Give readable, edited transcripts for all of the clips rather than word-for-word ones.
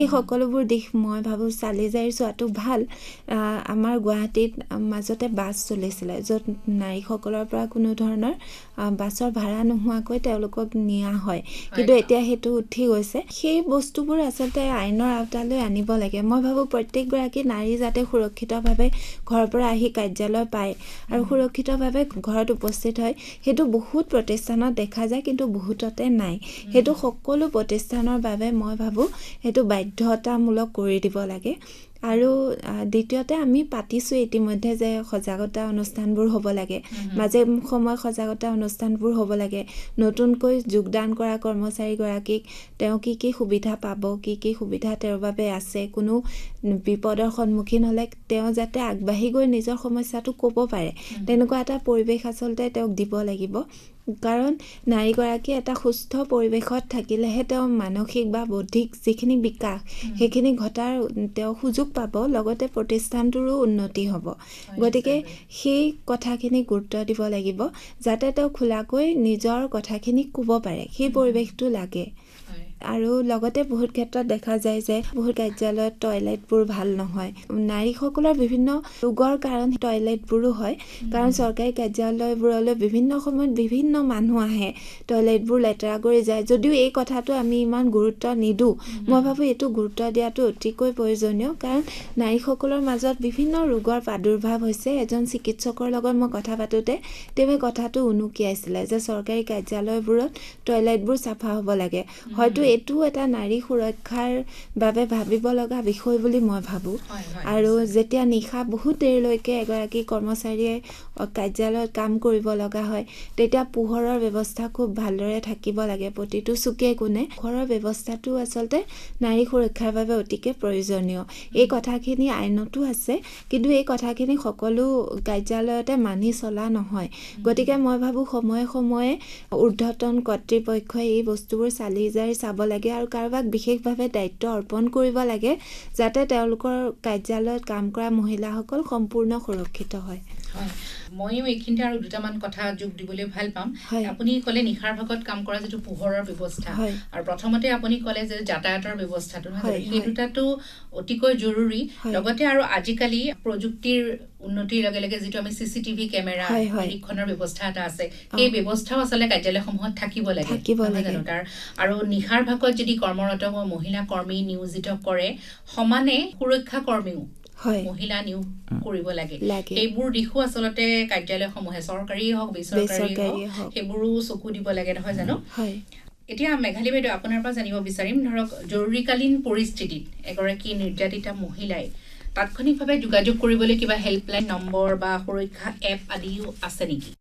এই সকলোবোৰ দিশ মই ভাবোঁ চালি জাৰি চোৱাটো ভাল। আমাৰ গুৱাহাটীত মাজতে বাছ চলিছিলে য'ত নাৰীসকলৰ পৰা কোনো ধৰণৰ বাছৰ ভাড়া নোহোৱাকৈ তেওঁলোকক নিয়া হয়, কিন্তু এতিয়া সেইটো উঠি গৈছে। সেই বস্তুবোৰ আচলতে আইনৰ আওতালৈ আনিব লাগে। মই ভাবোঁ প্ৰত্যেকগৰাকী নাৰী যাতে সুৰক্ষিতভাৱে ঘৰৰ পৰা আহি কাৰ্যালয় পায় আৰু সুৰক্ষিতভাৱে ঘৰত উপস্থিত হয়, সেইটো বহুত প্ৰতিষ্ঠানত দেখা যায়, কিন্তু বহুততে নাই। সেইটো সকলো প্ৰতিষ্ঠানৰ বাবে মই ভাবোঁ সেইটো বাধ্যতামূলক কৰি দিব লাগে। আৰু দ্বিতীয়তে আমি পাতিছোঁ ইতিমধ্যে যে সজাগতা অনুষ্ঠানবোৰ হ'ব লাগে, মাজে সময়ে সজাগতা অনুষ্ঠানবোৰ হ'ব লাগে। নতুনকৈ যোগদান কৰা কৰ্মচাৰীগৰাকীক তেওঁ কি কি সুবিধা পাব, কি কি সুবিধা তেওঁৰ বাবে আছে, কোনো বিপদৰ সন্মুখীন হ'লে তেওঁ যাতে আগবাঢ়ি গৈ নিজৰ সমস্যাটো ক'ব পাৰে, তেনেকুৱা এটা পৰিৱেশ আচলতে তেওঁক দিব লাগিব। কাৰণ নাৰীগৰাকী এটা সুস্থ পৰিৱেশত থাকিলেহে তেওঁ মানসিক বা বৌদ্ধিক যিখিনি বিকাশ সেইখিনি ঘটাৰ তেওঁ সুযোগ পাব, লগতে প্ৰতিষ্ঠানটোৰো উন্নতি হ'ব। গতিকে সেই কথাখিনি গুৰুত্ব দিব লাগিব যাতে তেওঁ খোলাকৈ নিজৰ কথাখিনি ক'ব পাৰে, সেই পৰিৱেশটো লাগে। আৰু লগতে বহুত ক্ষেত্ৰত দেখা যায় যে বহুত কাৰ্যালয়ত টয়লেটবোৰ ভাল নহয়। নাৰীসকলৰ বিভিন্ন ৰোগৰ কাৰণ টয়লেটবোৰো হয়, কাৰণ চৰকাৰী কাৰ্যালয়বোৰলৈ বিভিন্ন সময়ত বিভিন্ন মানুহ আহে, টয়লেটবোৰ লেতেৰা কৰি যায়। যদিও এই কথাটো আমি ইমান গুৰুত্ব নিদিওঁ, মই ভাবোঁ এইটো গুৰুত্ব দিয়াটো অতিকৈ প্ৰয়োজনীয়, কাৰণ নাৰীসকলৰ মাজত বিভিন্ন ৰোগৰ প্ৰাদুৰ্ভাৱ হৈছে। এজন চিকিৎসকৰ লগত মই কথা পাতোঁতে তেওঁ কথাটো উনুকিয়াইছিলে যে চৰকাৰী কাৰ্যালয়বোৰত টয়লেটবোৰ চাফা হ'ব লাগে। হয়তো এইটো এটা নাৰী সুৰক্ষাৰ বাবে ভাবিব লগা বিষয় বুলি মই ভাবোঁ। আৰু যেতিয়া নিশা বহুত দেৰিলৈকে এগৰাকী কৰ্মচাৰীয়ে কাৰ্যালয়ত কাম কৰিব লগা হয়, তেতিয়া পোহৰৰ ব্যৱস্থা খুব ভালদৰে থাকিব লাগে প্ৰতিটো চুকে কোণে। পোহৰৰ ব্যৱস্থাটো আচলতে নাৰী সুৰক্ষাৰ বাবে অতিকে প্ৰয়োজনীয়। এই কথাখিনি আইনতো আছে, কিন্তু এই কথাখিনি সকলো কাৰ্যালয়তে মানি চলা নহয়। গতিকে মই ভাবোঁ সময়ে সময়ে ঊৰ্ধ্বতন কৰ্তৃপক্ষই এই বস্তুবোৰ চালি জাৰি চাব লাগে আৰু কাৰোবাক বিশেষভাৱে দায়িত্ব অৰ্পণ কৰিব লাগে যাতে তেওঁলোকৰ কাৰ্যালয়ত কাম কৰা মহিলাসকল সম্পূৰ্ণ সুৰক্ষিত হয়। ময়ো এইখিনিতে আৰু দুটামান কথা যোগ দিবলৈ ভাল পাম। আপুনি ক'লে নিশাৰ ভাগত কাম কৰা যিটো পোহৰৰ ব্যৱস্থা, আৰু প্ৰথমতে আপুনি ক'লে যে যাতায়াতৰ ব্যৱস্থাটো, সেই দুটাটো অতিকৈ জৰুৰী। লগতে আৰু আজিকালি প্ৰযুক্তিৰ উন্নতিৰ লগে লগে যিটো আমি CCTV কেমেৰা নিৰীক্ষণৰ ব্যৱস্থা এটা আছে, সেই ব্যৱস্থাও আচলতে কাৰ্যালয়সমূহত থাকিব লাগে। আৰু নিশাৰ ভাগত যদি কৰ্মৰত মহিলা কৰ্মী নিয়োজিত কৰে, সমানে সুৰক্ষা কৰ্মীও মহিলা নিয়োগ কৰিব লাগে। সেইবোৰ দিশো আচলতে কাৰ্যালয়সমূহে চৰকাৰী হওক বেচৰকাৰী হওক সেইবোৰো চকু দিব লাগে, নহয় জানো? এতিয়া মেঘালী বাইদেউ আপোনাৰ পৰা জানিব বিচাৰিম, ধৰক জৰুৰীকালীন পৰিস্থিতিত এগৰাকী নিৰ্যাতিতা মহিলাই তাৎক্ষণিকভাৱে যোগাযোগ কৰিবলৈ কিবা হেল্পলাইন নম্বৰ বা সুৰক্ষা এপ আদিও আছে নেকি?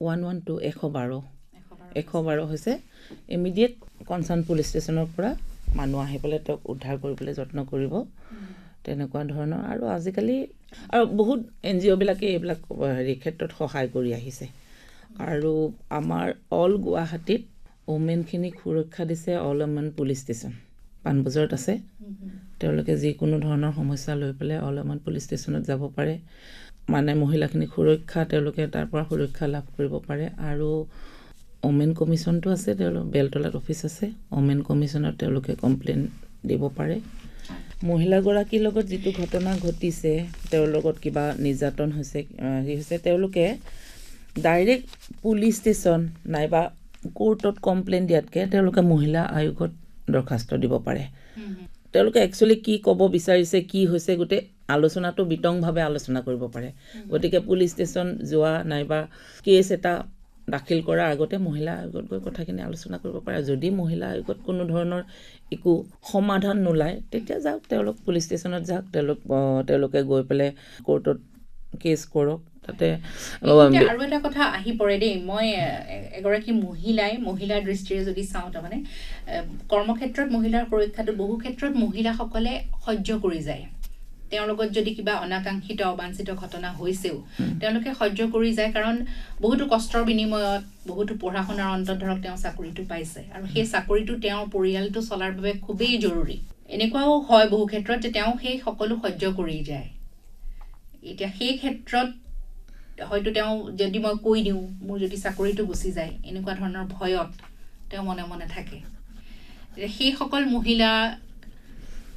112 হৈছে ইমিডিয়েট কনচাৰ্ণ পুলিচ ষ্টেচনৰ পৰা মানুহ আহি পেলাই তেওঁক উদ্ধাৰ কৰিবলৈ যত্ন কৰিব, তেনেকুৱা ধৰণৰ। আৰু আজিকালি আৰু বহুত NGO বিলাকে এইবিলাক ক্ষেত্ৰত সহায় কৰি আহিছে। আৰু আমাৰ অল গুৱাহাটীত ওমেনখিনিক সুৰক্ষা দিছে অল ওমেন পুলিচ ষ্টেচন পাণবজাৰত আছে। তেওঁলোকে যিকোনো ধৰণৰ সমস্যা লৈ পেলাই অল ওমেন পুলিচ ষ্টেচনত যাব পাৰে, মানে মহিলাখিনিক সুৰক্ষা তেওঁলোকে তাৰ পৰা সুৰক্ষা লাভ কৰিব পাৰে। আৰু ওমেন কমিশ্যনটো আছে, তেওঁলোক বেলতলাত অফিচ আছে, ওমেন কমিশ্যনত তেওঁলোকে কমপ্লেইন দিব পাৰে। মহিলাগৰাকীৰ লগত যিটো ঘটনা ঘটিছে, তেওঁৰ লগত কিবা নিৰ্যাতন হৈছে তেওঁলোকে ডাইৰেক্ট পুলিচ ষ্টেচন নাইবা কোৰ্টত কমপ্লেইন দিয়াতকৈ তেওঁলোকে মহিলা আয়োগত দৰখাস্ত দিব পাৰে। তেওঁলোকে একচুৱেলি কি ক'ব বিচাৰিছে, কি হৈছে, গোটেই আলোচনাটো বিতংভাৱে আলোচনা কৰিব পাৰে। গতিকে পুলিচ ষ্টেচন যোৱা নাইবা কেছ এটা দাখিল কৰাৰ আগতে মহিলা আয়োগত গৈ কথাখিনি আলোচনা কৰিব পাৰে। যদি মহিলা আয়োগত কোনো ধৰণৰ একো সমাধান নোলায়, তেতিয়া যাওক তেওঁলোক পুলিচ ষ্টেচনত যাওক, তেওঁলোকে গৈ পেলাই কোৰ্টত কেছ কৰক। তাতে আৰু এটা কথা আহি পৰে দেই, মই এগৰাকী মহিলাৰ দৃষ্টিৰে যদি চাওঁ, তাৰমানে কৰ্মক্ষেত্ৰত মহিলাৰ সুৰক্ষাটো বহু ক্ষেত্ৰত মহিলাসকলে সহ্য কৰি যায়। তেওঁৰ লগত যদি কিবা অনাকাংক্ষিত অবাঞ্ছিত ঘটনা হৈছেও তেওঁলোকে সহ্য কৰি যায়, কাৰণ বহুতো কষ্টৰ বিনিময়ত বহুতো পঢ়া শুনাৰ অন্তত ধৰক তেওঁ চাকৰিটো পাইছে, আৰু সেই চাকৰিটো তেওঁৰ পৰিয়ালটো চলাৰ বাবে খুবেই জৰুৰী। এনেকুৱাও হয় বহু ক্ষেত্ৰত যে তেওঁ সেই সকলো সহ্য কৰি যায়। এতিয়া সেই ক্ষেত্ৰত হয়তো তেওঁ যদি মই কৈ দিওঁ মোৰ যদি চাকৰিটো গুচি যায়, এনেকুৱা ধৰণৰ ভয়ত তেওঁ মনে মনে থাকে। সেইসকল মহিলা